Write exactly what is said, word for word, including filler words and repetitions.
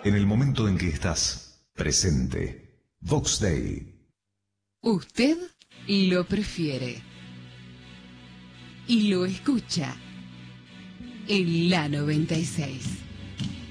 en el momento en que estás presente. Vox Day. Usted lo prefiere y lo escucha en la noventa y seis.